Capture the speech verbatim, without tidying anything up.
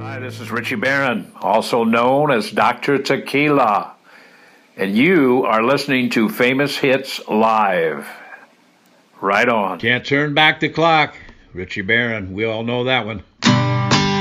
Hi, this is Richie Barron, also known as Doctor Tequila, and you are listening to Famous Hits Live. Right on. Can't turn back the clock. Richie Barron, we all know that one.